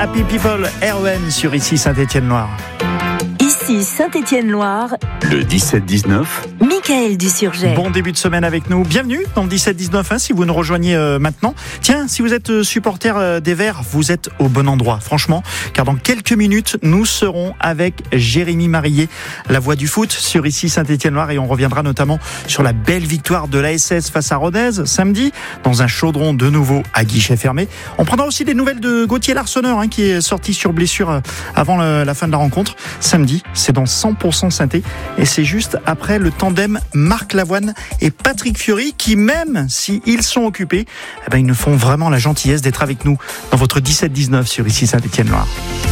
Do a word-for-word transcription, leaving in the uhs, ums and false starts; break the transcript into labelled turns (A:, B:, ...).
A: Happy People, Erwan sur Ici Saint-Étienne-Loire.
B: Ici Saint-Étienne-Loire,
C: Le dix-sept dix-neuf.
B: Michael Dusurget.
A: Bon début de semaine avec nous. Bienvenue dans le dix-sept dix-neuf, hein, si vous nous rejoignez euh, maintenant. Tiens, si vous êtes euh, supporter euh, des Verts, vous êtes au bon endroit, franchement. Car dans quelques minutes, nous serons avec Jérémy Marillet, la voix du foot sur Ici Saint-Étienne-Loire. Et on reviendra notamment sur la belle victoire de l'A S S face à Rodez samedi, dans un chaudron de nouveau à guichet fermé. On prendra aussi des nouvelles de Gauthier Larsonneur, hein, qui est sorti sur blessure euh, avant le, la fin de la rencontre. Samedi, c'est dans cent pour cent Saint-Étienne. Et c'est juste après le tandem Marc Lavoine et Patrick Fiori qui, même s'ils sont occupés, eh ben, ils nous font vraiment la gentillesse d'être avec nous dans votre dix-sept dix-neuf sur Ici Saint-Étienne-Loire.